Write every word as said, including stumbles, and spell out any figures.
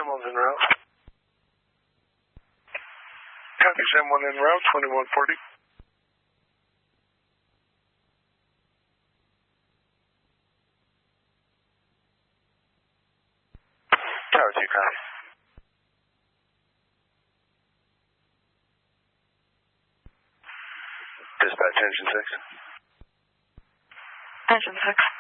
Samuel's en route. Copy, Samuel en route, twenty-one forty. Tower two, copy. Dispatch, engine six. Engine six.